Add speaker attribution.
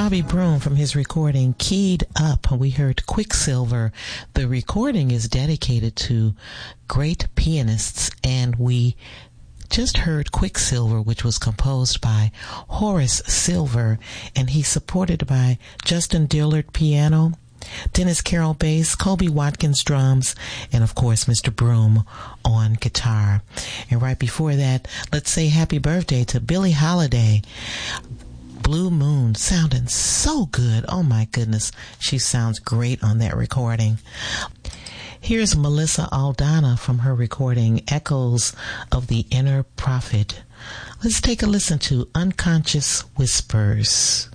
Speaker 1: Bobby Broom from his recording Keyed Up. We heard Quicksilver. The recording is dedicated to great pianists, and we just heard Quicksilver, which was composed by Horace Silver, and he's supported by Justin Dillard piano, Dennis Carroll bass, Kobe Watkins drums, and of course Mr. Broom on guitar. And right before that, let's say happy birthday to Billie Holiday. Blue Moon, sounding so good. Oh my goodness, she sounds great on that recording. Here's Melissa Aldana from her recording Echoes of the Inner Prophet. Let's take a listen to Unconscious Whispers.